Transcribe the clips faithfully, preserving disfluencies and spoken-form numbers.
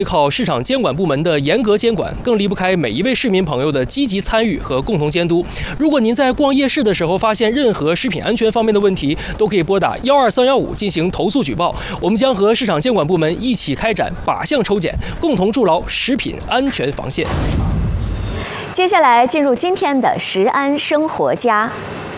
靠市场监管部门的严格监管，更离不开每一位市民朋友的积极参与和共同监督。如果您在逛夜市的时候发现任何食品安全方面的问题，都可以拨打幺二三幺五进行投诉举报。我们将和市场监管部门一起开展靶向抽检，共同筑牢食品安全防线。 接下来进入今天的食安生活家。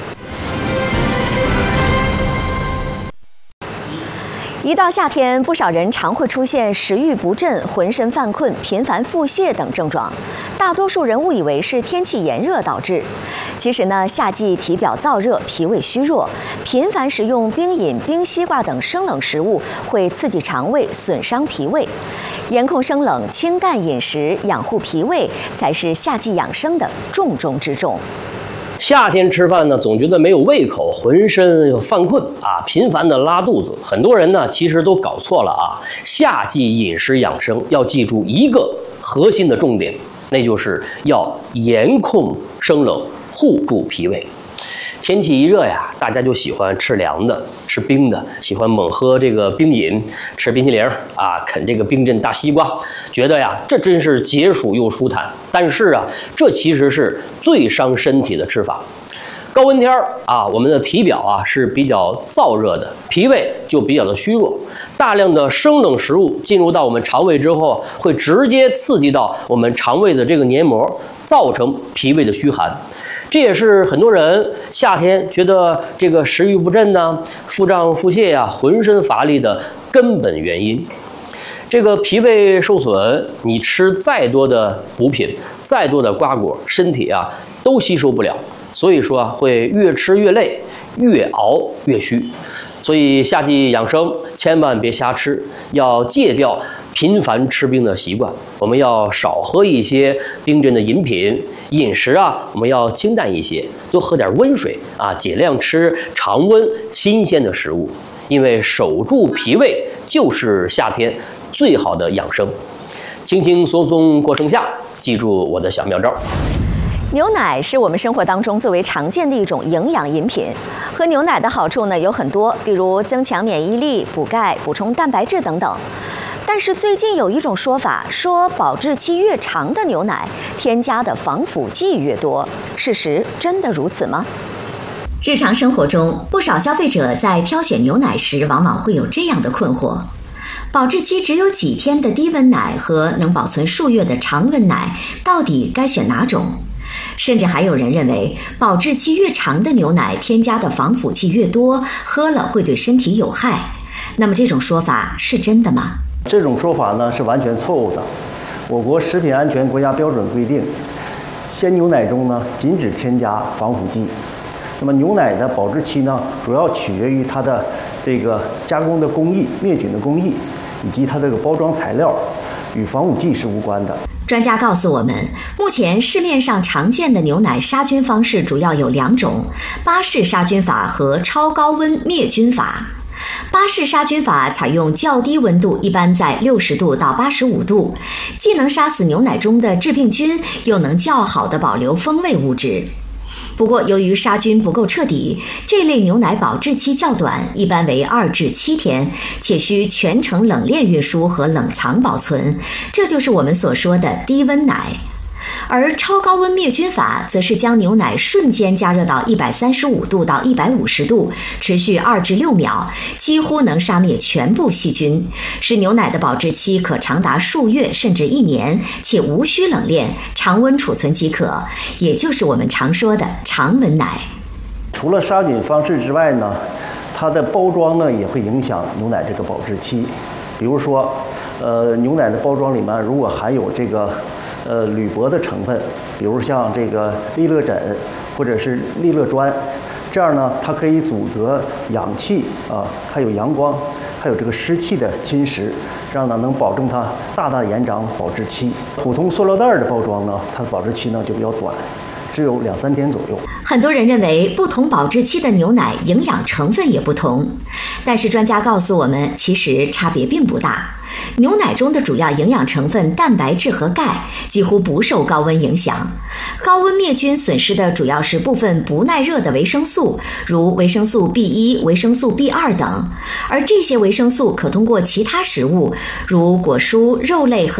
一到夏天，不少人常会出现食欲不振、浑身犯困、频繁腹泻等症状。大多数人误以为是天气炎热导致，其实呢，夏季体表燥热、脾胃虚弱，频繁食用冰饮、冰西瓜等生冷食物会刺激肠胃，损伤脾胃。严控生冷、清淡饮食，养护脾胃，才是夏季养生的重中之重。 夏天吃饭呢，总觉得没有胃口，浑身犯困啊，频繁的拉肚子。很多人呢，其实都搞错了啊。夏季饮食养生要记住一个核心的重点，那就是要严控生冷，护住脾胃。天气一热呀，大家就喜欢吃凉的、吃冰的，喜欢猛喝这个冰饮、吃冰淇淋啊，啃这个冰镇大西瓜，觉得呀，这真是解暑又舒坦。但是啊，这其实是最伤身体的吃法。高温天儿啊，我们的体表啊是比较燥热的，脾胃就比较的虚弱。大量的生冷食物进入到我们肠胃之后，会直接刺激到我们肠胃的这个黏膜，造成脾胃的虚寒。这也是很多人夏天觉得这个食欲不振呢、腹胀腹泻呀、浑身乏力的根本原因。这个脾胃受损，你吃再多的补品、再多的瓜果，身体啊都吸收不了。所以说啊，会越吃越累，越熬越虚。所以夏季养生千万别瞎吃，要戒掉频繁吃冰的习惯。我们要少喝一些冰镇的饮品，饮食啊我们要清淡一些，多喝点温水啊，尽量吃常温新鲜的食物。因为守住脾胃就是夏天最好的养生。轻轻松松过盛夏，记住我的小妙招。 牛奶是我们生活当中最为常见的一种营养饮品。喝牛奶的好处呢有很多，比如增强免疫力、补钙、补充蛋白质等等。但是最近有一种说法，说保质期越长的牛奶添加的防腐剂越多，事实真的如此吗？ 日常生活中，不少消费者在挑选牛奶时，往往会有这样的困惑：保质期只有几天的低温奶和能保存数月的常温奶，到底该选哪种？甚至还有人认为，保质期越长的牛奶添加的防腐剂越多，喝了会对身体有害。那么这种说法是真的吗？ 这种说法呢是完全错误的。我国食品安全国家标准规定，鲜牛奶中呢禁止添加防腐剂。那么牛奶的保质期呢，主要取决于它的这个加工的工艺、灭菌的工艺，以及它这个包装材料，与防腐剂是无关的。 专家告诉我们，目前市面上常见的牛奶杀菌方式主要有两种：巴氏杀菌法和超高温灭菌法。巴氏杀菌法采用较低温度，一般在六十度到八十五度，既能杀死牛奶中的致病菌，又能较好的保留风味物质。不过，由于杀菌不够彻底，这类牛奶保质期较短，一般为二至七天，且需全程冷链运输和冷藏保存，这就是我们所说的低温奶。而超高温灭菌法则是将牛奶瞬间加热到一百三十五度到一百五十度，持续二至六秒，几乎能杀灭全部细菌，使牛奶的保质期可长达数月甚至一年，且无需冷链，常温储存即可，也就是我们常说的常温奶。 除了杀菌方式之外呢，它的包装呢也会影响牛奶这个保质期。比如说，呃，牛奶的包装里面如果含有这个呃，铝箔的成分，比如像这个利乐枕或者是利乐砖，这样呢，它可以阻隔氧气啊，还有阳光，还有这个湿气的侵蚀，这样呢，能保证它大大延长保质期。普通塑料袋的包装呢，它的保质期呢就比较短，只有两三天左右。 很多人认为不同保质期的牛奶营养成分也不同，但是专家告诉我们，其实差别并不大。牛奶中的主要营养成分蛋白质和钙几乎不受高温影响，高温灭菌损失的主要是部分不耐热的维生素，如维生素 B 一、维生素 B 二等，而这些维生素可通过其他食物，如果蔬、肉类和